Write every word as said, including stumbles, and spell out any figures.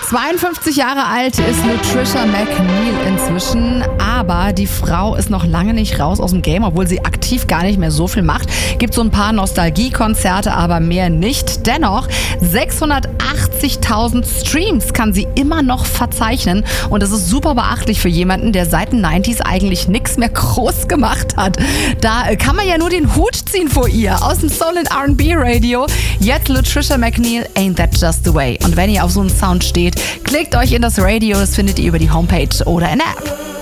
zweiundfünfzig Jahre alt ist Latricia McNeil inzwischen, aber die Frau ist noch lange nicht raus aus dem Game, obwohl sie aktiv gar nicht mehr so viel macht. Gibt so ein paar Nostalgie-Konzerte, aber mehr nicht. Dennoch, sechshundertachtzigtausend Streams kann sie immer noch verzeichnen und das ist super beachtlich für jemanden, der seit den neunziger eigentlich nichts mehr groß gemacht hat. Da kann man ja nur den Hut ziehen vor ihr. Aus dem Soul and R and B Radio, jetzt Latricia McNeil, Ain't That Just the Way. Und wenn ihr auf so einen Sound steht, klickt euch in das Radio, das findet ihr über die Homepage oder in der App.